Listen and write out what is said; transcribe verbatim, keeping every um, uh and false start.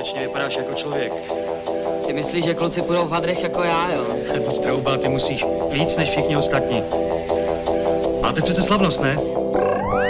konečně vypadáš jako člověk. Ty myslíš, že kluci půjdou v hadrech jako já, jo? Buď trouba, ty musíš víc než všichni ostatní. Máte přece slavnost, ne?